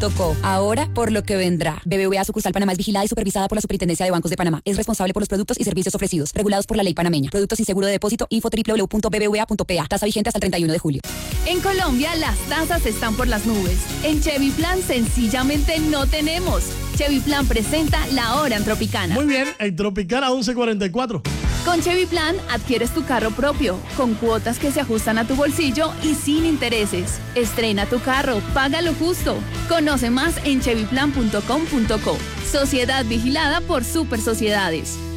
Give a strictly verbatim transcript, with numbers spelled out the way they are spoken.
Tocó. Ahora, por lo que vendrá. B B V A Sucursal Panamá es vigilada y supervisada por la Superintendencia de Bancos de Panamá. Es responsable por los productos y servicios ofrecidos, regulados por la ley panameña. Productos sin seguro de depósito. Info doble u doble u doble u punto b b v a punto p a. Tasa vigente hasta el treinta y uno de julio. En Colombia, las tasas están por las nubes. En Chevy Plan, sencillamente no tenemos. Chevy Plan presenta la hora en Tropicana. Muy bien, en Tropicana once cuarenta y cuatro. Con Chevy Plan adquieres tu carro propio, con cuotas que se ajustan a tu bolsillo y sin intereses. Estrena tu carro, paga lo justo. Conoce más en chevy plan punto com punto co. Sociedad vigilada por Super Sociedades.